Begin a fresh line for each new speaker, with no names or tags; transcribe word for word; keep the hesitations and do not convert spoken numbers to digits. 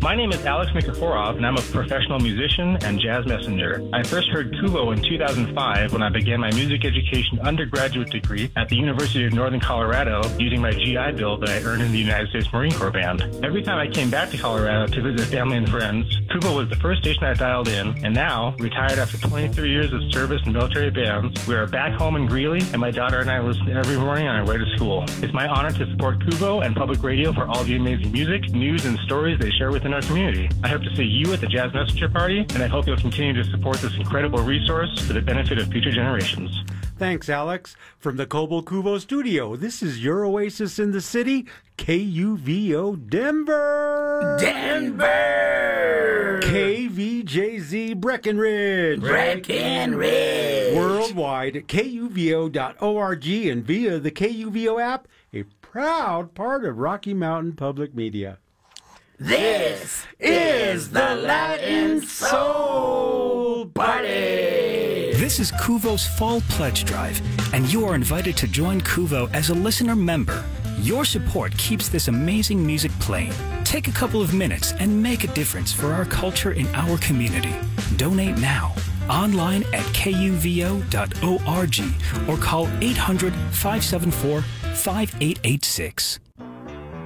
My name is Alex Nikiforov, and I'm a professional musician and jazz messenger. I first heard Kuvo in two thousand five when I began my music education undergraduate degree at the University of Northern Colorado using my G I Bill that I earned in the United States Marine Corps Band. Every time I came back to Colorado to visit family and friends, Kuvo was the first station I dialed in, and now, retired after twenty-three years of service in military bands, we are back home in Greeley, and my daughter and I listen every morning on our way to school. It's my honor to support Kuvo and public radio for all the amazing music, news, and stories they share within our community. I hope to see you at the Jazz Messenger Party, and I hope you'll continue to support this incredible resource for the benefit of future generations.
Thanks, Alex. From the Cobo Kuvo studio, this is your oasis in the city, K U V O Denver!
Denver!
K V J Z Breckenridge!
Breckenridge!
Worldwide, K U V O dot org and via the K U V O app, a proud part of Rocky Mountain Public Media.
This is the Latin Soul Party!
This is Kuvo's Fall Pledge Drive, and you are invited to join Kuvo as a listener member. Your support keeps this amazing music playing. Take a couple of minutes and make a difference for our culture in our community. Donate now, online at K U V O dot org or call eight hundred, five seven four, five eight eight six.